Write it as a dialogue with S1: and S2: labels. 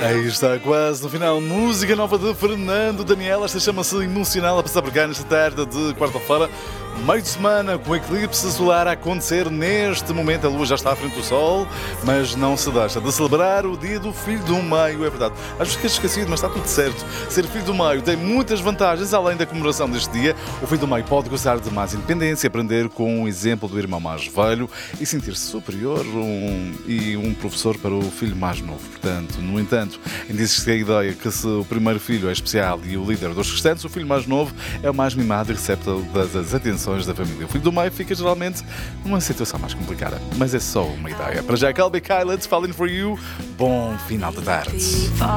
S1: Aí está, quase no final, música nova de Fernando Daniel. Esta chama-se Emocional, a passar por cá nesta tarde de quarta-feira, meio de semana, com o eclipse solar a acontecer neste momento. A lua já está à frente do sol, mas não se deixa de celebrar o dia do filho do meio, é verdade. Às vezes fica esquecido, mas está tudo certo. Ser filho do meio tem muitas vantagens, além da comemoração deste dia. O filho do meio pode gozar de mais independência, aprender com o exemplo do irmão mais velho e sentir-se superior e um professor para o filho mais novo. Portanto, no entanto, ainda existe a ideia que se o primeiro filho é especial e o líder dos restantes, o filho mais novo é o mais mimado e recebe todas as atenções da família. O filho do meio fica geralmente numa situação mais complicada, mas é só uma ideia. Para já, Calby Kylet, Falling For You, bom final de tarde.